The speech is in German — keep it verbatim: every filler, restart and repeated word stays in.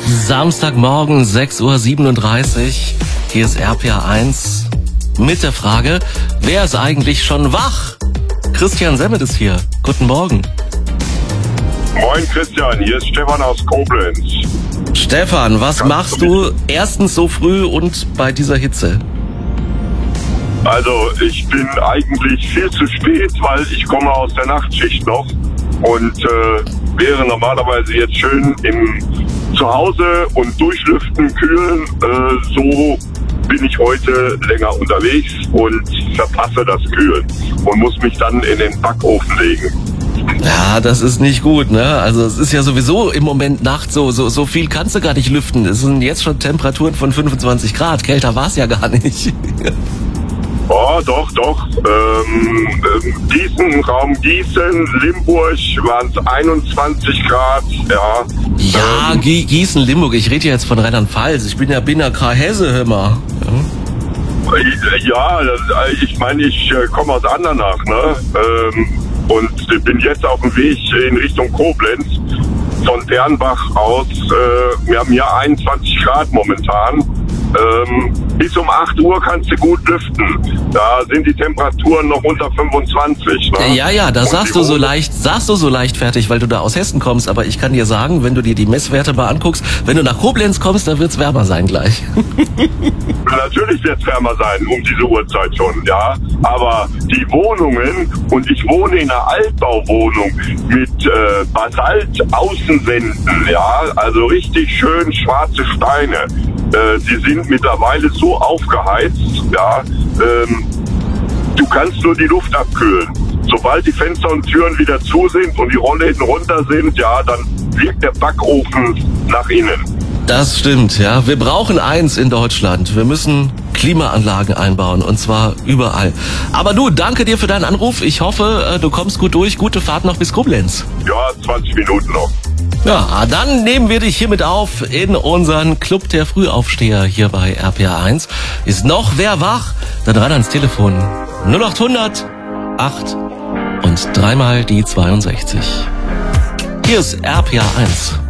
Samstagmorgen, sechs Uhr siebenunddreißig. Hier ist R P R eins mit der Frage, wer ist eigentlich schon wach? Christian Semmet ist hier. Guten Morgen. Moin Christian, hier ist Stefan aus Koblenz. Stefan, was Kannst machst du du erstens so früh und bei dieser Hitze? Also ich bin eigentlich viel zu spät, weil ich komme aus der Nachtschicht noch und äh, wäre normalerweise jetzt schön im Zuhause und durchlüften, kühlen. Äh, so bin ich heute länger unterwegs und verpasse das Kühlen und muss mich dann in den Backofen legen. Ja, das ist nicht gut, ne? Also es ist ja sowieso im Moment Nacht so, so, so viel kannst du gar nicht lüften. Es sind jetzt schon Temperaturen von fünfundzwanzig Grad. Kälter war es ja gar nicht. Oh, doch, doch. Ähm, ähm, Gießen, Raum Gießen, Limburg waren es einundzwanzig Grad, ja. Ja, ähm, Gie- Gießen, Limburg. Ich rede ja jetzt von Rheinland-Pfalz. Ich bin ja, bin ja Hesse, hör mal. Ja. Ja, das, ich meine, ich äh, komme aus Andernach, ne? Ähm, und bin jetzt auf dem Weg in Richtung Koblenz von Dernbach aus. Äh, wir haben hier einundzwanzig Grad momentan. Ähm, bis um acht Uhr kannst du gut lüften. Da sind die Temperaturen noch unter fünfundzwanzig. Ne? Ja, ja, da Und sagst die du so Hoch- leicht, sagst du so leichtfertig, weil du da aus Hessen kommst. Aber ich kann dir sagen, wenn du dir die Messwerte mal anguckst, wenn du nach Koblenz kommst, dann wird's wärmer sein gleich. Natürlich wird es wärmer sein um diese Uhrzeit schon, ja. Aber die Wohnungen, und ich wohne in einer Altbauwohnung mit äh, Basalt-Außenwänden, ja, also richtig schön schwarze Steine. Äh, die sind mittlerweile so aufgeheizt, ja. Ähm, du kannst nur die Luft abkühlen. Sobald die Fenster und Türen wieder zu sind und die Rollläden runter sind, ja, dann wirkt der Backofen nach innen. Das stimmt, ja. Wir brauchen eins in Deutschland. Wir müssen Klimaanlagen einbauen und zwar überall. Aber du, danke dir für deinen Anruf. Ich hoffe, du kommst gut durch. Gute Fahrt noch bis Koblenz. Ja, zwanzig Minuten noch. Ja, dann nehmen wir dich hiermit auf in unseren Club der Frühaufsteher hier bei R P R eins. Ist noch wer wach? Dann ran ans Telefon. null acht hundert acht und dreimal die zweiundsechzig. Hier ist R P R eins.